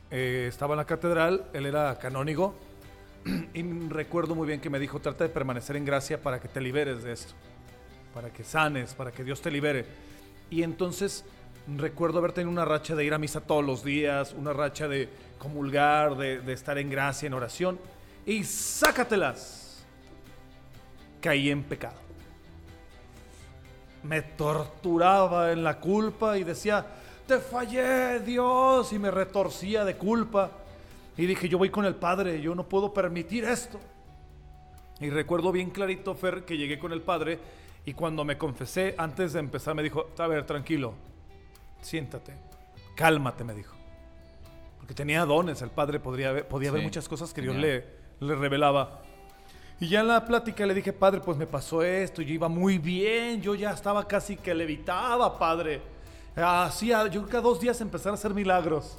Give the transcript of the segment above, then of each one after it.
estaba en la catedral, él era canónigo, y recuerdo muy bien que me dijo, trata de permanecer en gracia para que te liberes de esto, para que sanes, para que Dios te libere. Y entonces recuerdo haber tenido una racha de ir a misa todos los días, una racha de comulgar, de estar en gracia, en oración, y sácatelas, caí en pecado. Me torturaba en la culpa y decía, te fallé, Dios, y me retorcía de culpa. Y dije, yo voy con el Padre, yo no puedo permitir esto. Y recuerdo bien clarito, Fer, que llegué con el Padre y cuando me confesé, antes de empezar, me dijo, a ver, tranquilo, siéntate, cálmate, me dijo. Porque tenía dones, el Padre podía ver muchas cosas que Dios le revelaba. Y ya en la plática le dije, Padre, pues me pasó esto, yo iba muy bien, yo ya estaba casi que levitaba, Padre. Hacía, yo creo que a 2 días empezar a hacer milagros.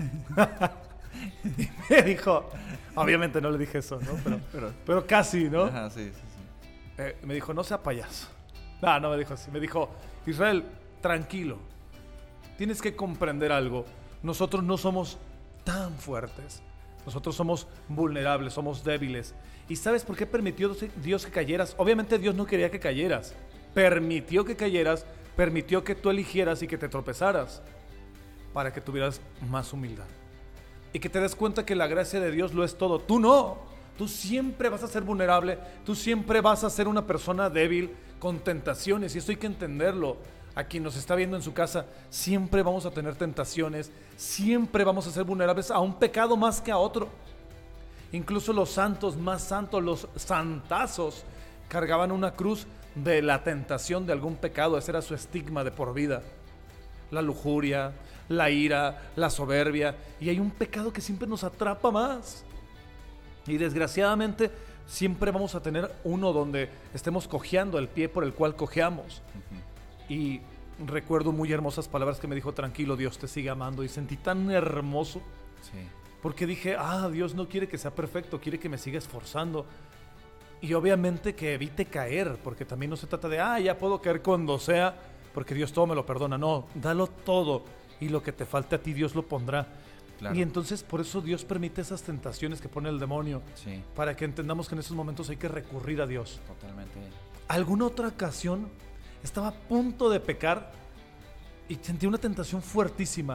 Y me dijo, obviamente no le dije eso, ¿no? Pero casi, ¿no? Ajá, sí. Me dijo, no sea payaso. No me dijo así. Me dijo, Israel, tranquilo. Tienes que comprender algo. Nosotros no somos tan fuertes. Nosotros somos vulnerables, somos débiles. ¿Y sabes por qué permitió Dios que cayeras? Obviamente Dios no quería que cayeras. Permitió que cayeras, permitió que tú eligieras y que te tropezaras para que tuvieras más humildad. Y que te des cuenta que la gracia de Dios lo es todo. Tú no. Tú siempre vas a ser vulnerable. Tú siempre vas a ser una persona débil con tentaciones. Y esto hay que entenderlo. A quien nos está viendo en su casa, siempre vamos a tener tentaciones. Siempre vamos a ser vulnerables a un pecado más que a otro. Incluso los santos más santos, los santazos, cargaban una cruz de la tentación de algún pecado. Ese era su estigma de por vida. La lujuria, la ira, la soberbia. Y hay un pecado que siempre nos atrapa más. Y desgraciadamente siempre vamos a tener uno donde estemos cojeando el pie por el cual cojeamos. Y recuerdo muy hermosas palabras que me dijo, tranquilo, Dios te sigue amando. Y sentí tan hermoso. Sí. Porque dije, Dios no quiere que sea perfecto, quiere que me siga esforzando. Y obviamente que evite caer, porque también no se trata de, ya puedo caer cuando sea, porque Dios todo me lo perdona. No, dalo todo y lo que te falte a ti Dios lo pondrá. Claro. Y entonces por eso Dios permite esas tentaciones que pone el demonio, sí, para que entendamos que en esos momentos hay que recurrir a Dios. Totalmente. ¿Alguna otra ocasión estaba a punto de pecar y sentí una tentación fuertísima?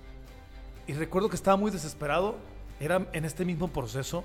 Y recuerdo que estaba muy desesperado, era en este mismo proceso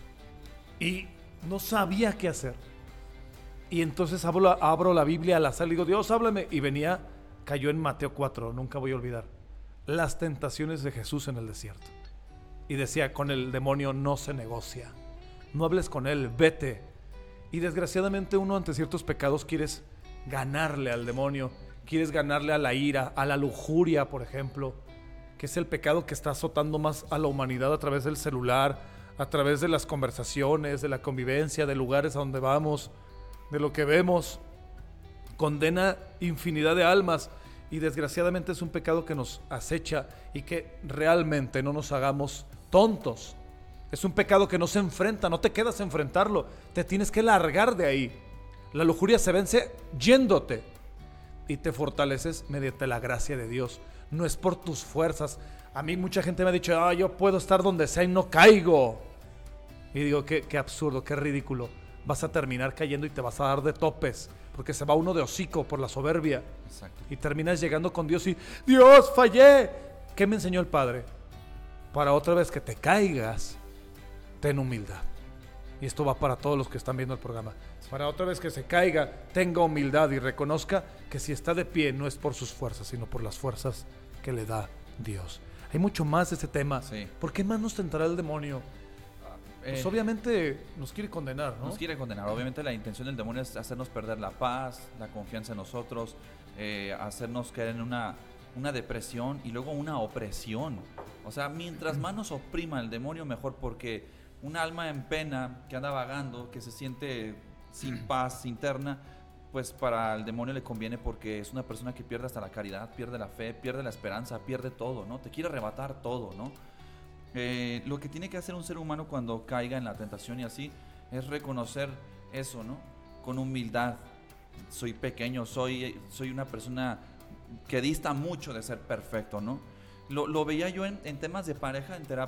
y no sabía qué hacer. Y entonces abro la Biblia al azar y digo, Dios, háblame. Y cayó en Mateo 4, nunca voy a olvidar. Las tentaciones de Jesús en el desierto. Y decía, con el demonio no se negocia. No hables con él, vete. Y desgraciadamente uno ante ciertos pecados quieres ganarle al demonio. Quieres ganarle a la ira, a la lujuria, por ejemplo. Que es el pecado que está azotando más a la humanidad a través del celular, a través de las conversaciones, de la convivencia, de lugares a donde vamos, de lo que vemos. Condena infinidad de almas y desgraciadamente es un pecado que nos acecha y que realmente no nos hagamos tontos. Es un pecado que no se enfrenta, no te quedas a enfrentarlo, te tienes que largar de ahí. La lujuria se vence yéndote y te fortaleces mediante la gracia de Dios. No es por tus fuerzas. A mí mucha gente me ha dicho, yo puedo estar donde sea y no caigo. Y digo, qué absurdo, qué ridículo. Vas a terminar cayendo y te vas a dar de topes, porque se va uno de hocico por la soberbia. Exacto. Y terminas llegando con Dios y, Dios, fallé. ¿Qué me enseñó el Padre? Para otra vez que te caigas, ten humildad. Y esto va para todos los que están viendo el programa. Para otra vez que se caiga, tenga humildad y reconozca que si está de pie no es por sus fuerzas, sino por las fuerzas que le da Dios. Hay mucho más de este tema. Sí. ¿Por qué más nos tentará el demonio? Pues obviamente nos quiere condenar, ¿no? Nos quiere condenar. Obviamente la intención del demonio es hacernos perder la paz, la confianza en nosotros, hacernos caer en una depresión y luego una opresión. O sea, mientras más nos oprima el demonio, mejor, porque un alma en pena que anda vagando, que se siente sin paz interna, pues para el demonio le conviene, porque es una persona que pierde hasta la caridad, pierde la fe, pierde la esperanza, pierde todo, ¿no? Te quiere arrebatar todo, ¿no? Lo que tiene que hacer un ser humano cuando caiga en la tentación y así es reconocer eso, ¿no? Con humildad. Soy pequeño, soy una persona que dista mucho de ser perfecto, ¿no? Lo veía yo en temas de pareja,